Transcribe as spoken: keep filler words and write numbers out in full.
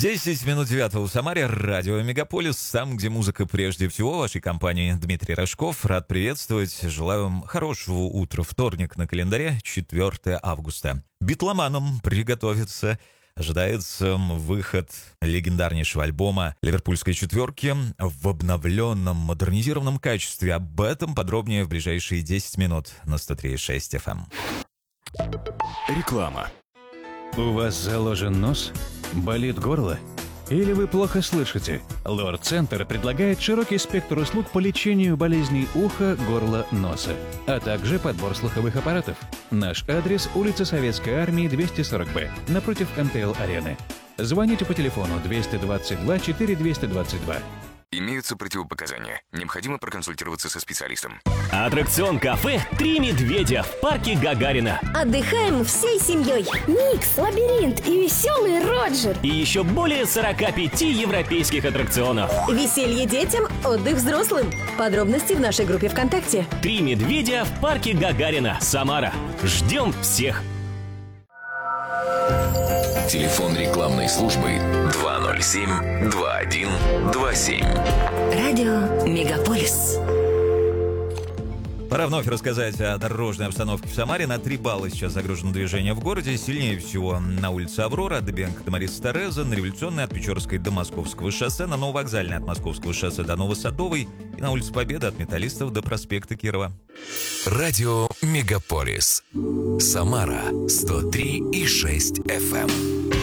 десять минут девятого в Самаре. Радио Мегаполис. Там, где музыка прежде всего. В вашей компании Дмитрий Рожков. Рад приветствовать. Желаю вам хорошего утра. Вторник на календаре, четвёртое августа. Битломанам приготовиться. Ожидается выход легендарнейшего альбома «Ливерпульской четверки» в обновленном, модернизированном качестве. Об этом подробнее в ближайшие десять минут на сто три и шесть эф эм. Реклама. У вас заложен нос? Болит горло? Или вы плохо слышите? Лор-центр предлагает широкий спектр услуг по лечению болезней уха, горла, носа, а также подбор слуховых аппаратов. Наш адрес – улица Советской Армии, двести сорок бэ, напротив эн тэ эл-арены. Звоните по телефону двести двадцать два четыре двести двадцать два. Имеются противопоказания. Необходимо проконсультироваться со специалистом. Аттракцион кафе «Три медведя» в парке Гагарина. Отдыхаем всей семьей. Микс, лабиринт и веселый Роджер. И еще более сорока пяти европейских аттракционов. Веселье детям, отдых взрослым. Подробности в нашей группе ВКонтакте. «Три медведя» в парке Гагарина, Самара. Ждем всех. Телефон рекламной службы два ноль семь два один два семь. Радио Мегаполис. Пора вновь рассказать о дорожной обстановке в Самаре. На три балла сейчас загружено движение в городе. Сильнее всего на улице Аврора, от Дыбенко до Мариса Тереза, на Революционной от Печорской до Московского шоссе, на Нововокзальной от Московского шоссе до Новосадовой и на улице Победы от Металлистов до проспекта Кирова. Радио Мегаполис. Самара сто три и шесть эф эм.